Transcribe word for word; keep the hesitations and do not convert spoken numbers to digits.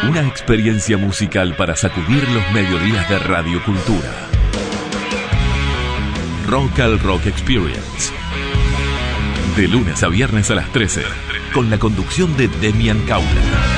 Una experiencia musical para sacudir los mediodías de Radio Cultura. Rock al Rock Experience. De lunes a viernes a las trece, con la conducción de Demian Caula.